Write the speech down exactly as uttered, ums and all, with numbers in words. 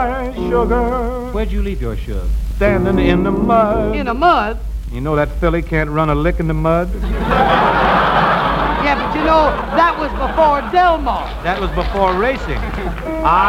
Sugar. Where'd you leave your shug? Standing in the mud. In the mud? You know that filly can't run a lick in the mud? Yeah, but you know, that was before Del Mar. That was before racing. I